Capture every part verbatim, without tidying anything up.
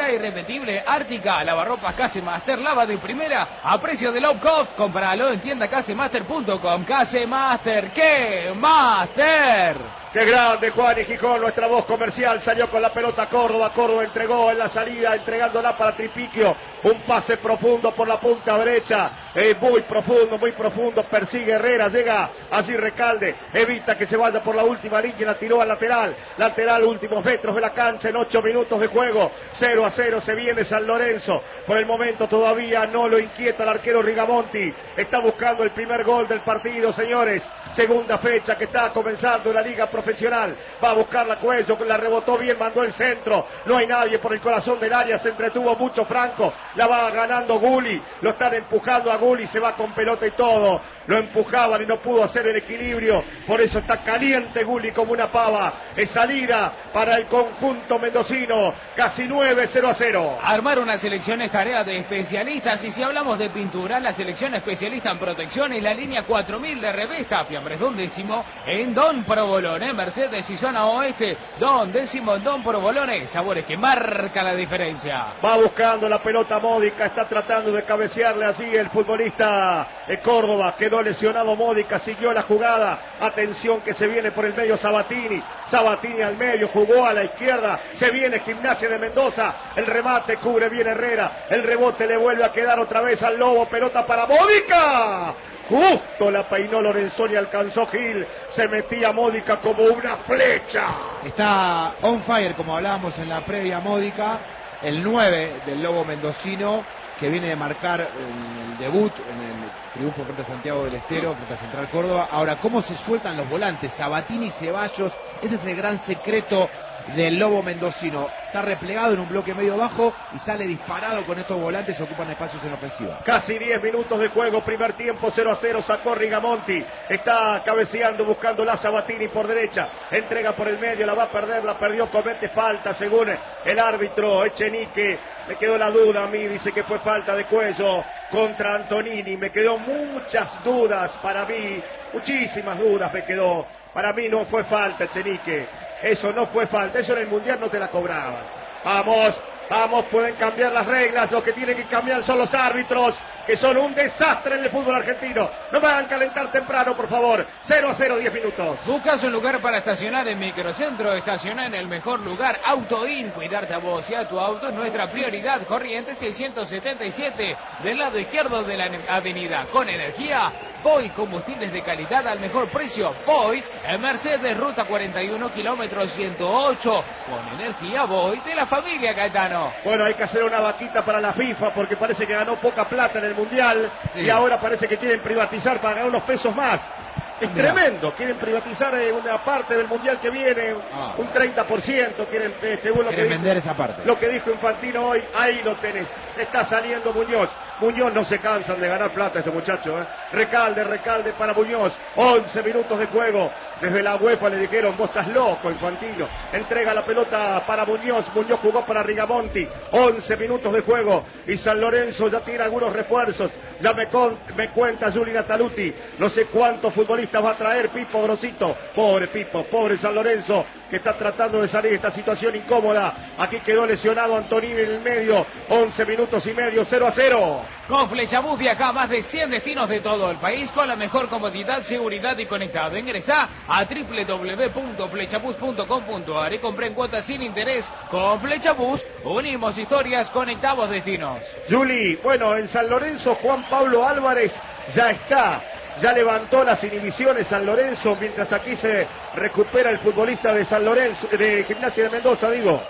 la irrepetible Ártica, lavarropas Casemaster, lava de primera a precio de low cost. Compralo en tienda casemaster punto com. Casemaster, ¡qué Master! ¡Qué grande Juan y Gijón! Nuestra voz comercial salió con la pelota Córdoba. Córdoba entregó en la salida, entregándola para Tripiquio. Un pase profundo por la punta derecha. Eh, muy profundo, muy profundo. Persigue Herrera, llega así Recalde. Evita que se vaya por la última línea. La tiró al lateral. Lateral, últimos metros de la cancha en ocho minutos de juego. cero a cero se viene San Lorenzo. Por el momento todavía no lo inquieta el arquero Rigamonti. Está buscando el primer gol del partido, señores. Segunda fecha que está comenzando la liga profesional. Va a buscar la Cuello, la rebotó bien, mandó el centro. No hay nadie por el corazón del área, se entretuvo mucho Franco. La va ganando Gulli, lo están empujando a Gulli, se va con pelota y todo. Lo empujaban y no pudo hacer el equilibrio. Por eso está caliente Gulli como una pava. Es salida para el conjunto mendocino. Casi nueve, cero a cero. Armar una selección es tarea de especialistas. Y si hablamos de pintura, la selección especialista en protección es la línea cuatro mil de Revesta. Fiambres Don Décimo en Don Provolone, Mercedes y zona oeste. Don Décimo en Don Provolone. Sabores que marca la diferencia. Va buscando la pelota Módica. Está tratando de cabecearle así el futbolista de Córdoba. Quedó lesionado Módica. Siguió la jugada. Atención que se viene por el medio Sabatini. Sabatini al medio. Jugó a la izquierda. Se viene Gimnasia de Mendoza. El remate cubre bien Herrera. El rebote le vuelve a quedar otra vez al Lobo. Pelota para Módica. Justo la peinó Lorenzoni, alcanzó Gil, se metía Módica como una flecha. Está on fire, como hablábamos en la previa Módica, el nueve del Lobo mendocino, que viene de marcar el debut en el triunfo frente a Santiago del Estero, frente a Central Córdoba. Ahora, ¿cómo se sueltan los volantes? Sabatini y Ceballos, ese es el gran secreto del Lobo mendocino. Está replegado en un bloque medio bajo y sale disparado con estos volantes, ocupan espacios en ofensiva. Casi diez minutos de juego, primer tiempo, cero a cero, sacó Rigamonti. Está cabeceando, buscando la Sabatini por derecha. Entrega por el medio, la va a perder, la perdió, comete falta según el árbitro Echenique. Me quedó la duda a mí, dice que fue falta de Cuello contra Antonini. Me quedó muchas dudas para mí, muchísimas dudas me quedó. Para mí no fue falta, Echenique. Eso no fue falta, eso en el Mundial no te la cobraban. Vamos, vamos, pueden cambiar las reglas, lo que tienen que cambiar son los árbitros, que son un desastre en el fútbol argentino. No me hagan calentar temprano, por favor. cero a cero, diez minutos. ¿Buscas un lugar para estacionar en Microcentro? Estaciona en el mejor lugar, AutoIn. Cuidarte a vos y a tu auto es nuestra prioridad. Corrientes seiscientos setenta y siete, del lado izquierdo de la avenida. Con energía, Voy, combustibles de calidad al mejor precio. Voy, en Mercedes, ruta cuarenta y uno, kilómetros ciento ocho. Con energía Voy, de la familia Caetano. Bueno, hay que hacer una vaquita para la FIFA, porque parece que ganó poca plata en el Mundial, sí. Y ahora parece que quieren privatizar para ganar unos pesos más. Es Mira. tremendo, quieren privatizar una parte del Mundial que viene, ah. un treinta por ciento, quieren, eh, según lo quieren que vender dijo, esa parte. Lo que dijo Infantino hoy, ahí lo tenés, está saliendo Muñoz. Muñoz no se cansan de ganar plata este muchacho, ¿eh? Recalde, recalde para Muñoz, once minutos de juego. Desde la UEFA le dijeron, vos estás loco, Infantino. Entrega la pelota para Muñoz, Muñoz jugó para Rigamonti, once minutos de juego. Y San Lorenzo ya tiene algunos refuerzos, ya me, con, me cuenta Juli Nataluti, no sé cuántos futbolistas va a traer Pipo Grosito. Pobre Pipo, pobre San Lorenzo, que está tratando de salir de esta situación incómoda. Aquí quedó lesionado Antonini en el medio, once minutos y medio, cero a cero. Con Flechabús viaja a más de cien destinos de todo el país con la mejor comodidad, seguridad y conectado. Ingresá a doble u doble u doble u punto flechabús punto com punto a r y compré en cuotas sin interés. Con Flechabús unimos historias, conectamos destinos. Juli, bueno, en San Lorenzo Juan Pablo Álvarez ya está. Ya levantó las inhibiciones San Lorenzo, mientras aquí se recupera el futbolista de San Lorenzo, de Gimnasia de Mendoza, digo.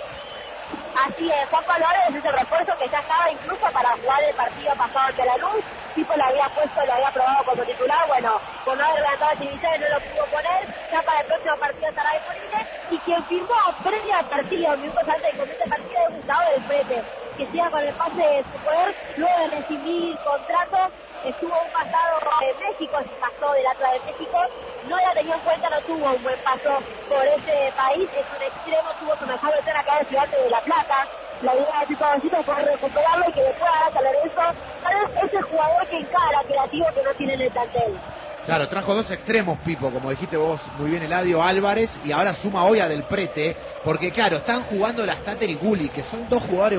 Así es, Juan Pablo Álvarez es el refuerzo que ya estaba incluso para jugar el partido pasado ante la Luz. Tipo lo había puesto, lo había probado como titular, bueno, por no haber levantado las inhibiciones no lo pudo poner, ya para el próximo partido estará disponible. Y quien firmó previo al partido, minutos antes de que comience el partido, es Gustavo del Prete, que siga con el pase de su poder, luego de recibir contrato, estuvo un pasado en México, se pasó del Atlas de México, no la tenía en cuenta, no tuvo un buen paso por ese país, es un extremo, tuvo su mejor versión acá en el Gigante de La Plata. La idea de Pipo Grosito fue recuperarlo y que le pueda dar a San Lorenzo, tal vez ese jugador que encara, creativo, que no tiene en el plantel. Claro, trajo dos extremos, Pipo, como dijiste vos muy bien, Eladio, Álvarez, y ahora suma hoy a Del Prete, porque claro, están jugando las Tater y Gulli, que son dos jugadores